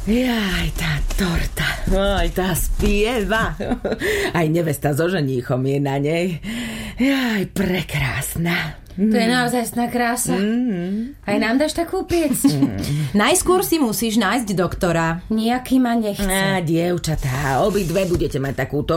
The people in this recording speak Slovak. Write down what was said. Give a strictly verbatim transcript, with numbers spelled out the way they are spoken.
Jaj, tá torta. Aj tá spieva. Aj nevesta so ženíchom je na nej. Jaj, prekrásna. To je naozaj krása. Mm. Aj nám dáš takú piecť? Mm. Najskôr si musíš nájsť doktora. Nejaký ma nechce. Á, dievčatá, obidve budete mať takúto